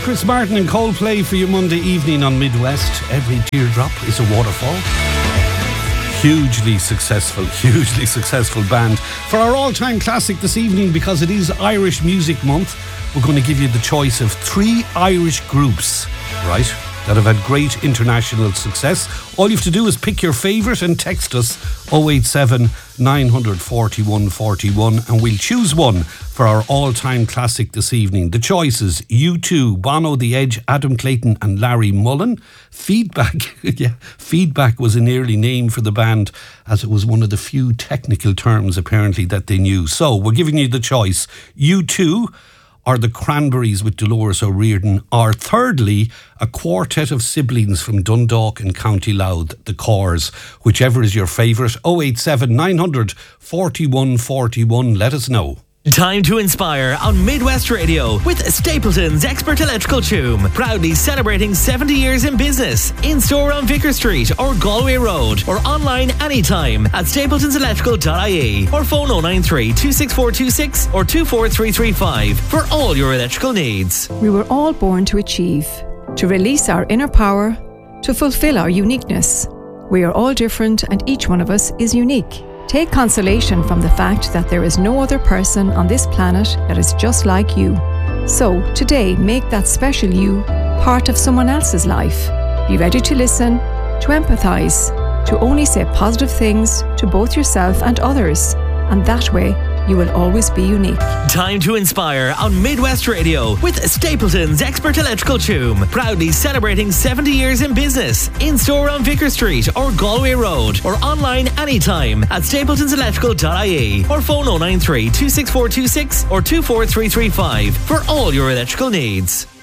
Chris Martin and Coldplay for your Monday evening on Midwest. Every teardrop is a waterfall. Hugely successful band. For our all-time classic this evening, because it is Irish Music Month, we're going to give you the choice of 3 Irish groups, right, that have had great international success. All you have to do is pick your favourite and text us 087 941 41 and we'll choose one for our all-time classic this evening. The choices: U2, Bono, The Edge, Adam Clayton and Larry Mullen. Feedback, Feedback was an early name for the band, as it was one of the few technical terms apparently that they knew. So we're giving you the choice: U2 or the Cranberries with Dolores O'Riordan, or thirdly, a quartet of siblings from Dundalk and County Louth, the Corrs. Whichever is your favourite, 087 900 41 41. Let us know. Time to inspire on Midwest Radio with Stapleton's Expert Electrical Tomb. Proudly celebrating 70 years in business. In store on Vicar Street or Galway Road, or online anytime at stapletonselectrical.ie, or phone 093 26426 or 24335 for all your electrical needs. We were all born to achieve, to release our inner power, to fulfill our uniqueness. We are all different and each one of us is unique. Take consolation from the fact that there is no other person on this planet that is just like you. So, today, make that special you part of someone else's life. Be ready to listen, to empathise, to only say positive things to both yourself and others. And that way, you will always be unique. Time to inspire on Midwest Radio with Stapleton's Expert Electrical Tomb. Proudly celebrating 70 years in business. In store on Vicar Street or Galway Road, or online anytime at stapletonselectrical.ie, or phone 093 26426 or 24335 for all your electrical needs.